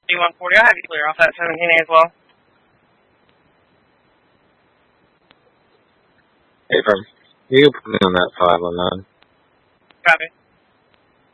D140. I'll have you clear off that 17A as well. Hey, firm. You can put me on that 519. Copy.